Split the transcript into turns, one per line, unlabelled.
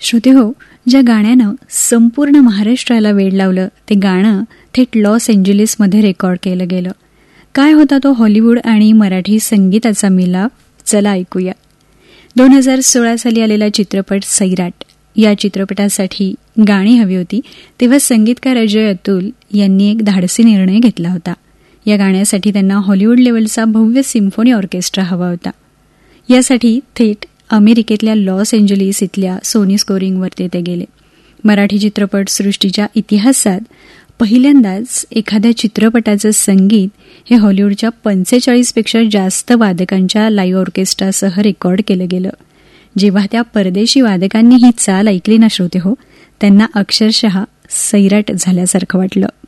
श्रोते हो, ज्या गाण्यानं संपूर्ण महाराष्ट्राला वेड लावलं ते गाणं थेट लॉस एंजेलिसमध्ये रेकॉर्ड केलं गेलं. काय होता तो हॉलिवूड आणि मराठी संगीताचा मिलाप? चला ऐकूया. 2016 साली आलेला चित्रपट सैराट. या चित्रपटासाठी गाणी हवी होती, तेव्हा संगीतकार अजय अतुल यांनी एक धाडसी निर्णय घेतला होता. या गाण्यासाठी त्यांना हॉलिवूड लेवलचा भव्य सिम्फोनी ऑर्केस्ट्रा हवा होता. यासाठी थेट अमेरिकेतल्या लॉस एंजेलिस इथल्या सोनी स्कोरिंगवरती ते गेले. मराठी चित्रपटसृष्टीच्या इतिहासात पहिल्यांदाच एखाद्या चित्रपटाचं संगीत हे हॉलिवूडच्या 45पेक्षा जास्त वादकांच्या लाईव्ह ऑर्केस्ट्रासह रेकॉर्ड केलं गेलं. जेव्हा त्या परदेशी वादकांनी ही चाल ऐकली ना श्रोते हो, त्यांना अक्षरशः सैराट झाल्यासारखं वाटलं.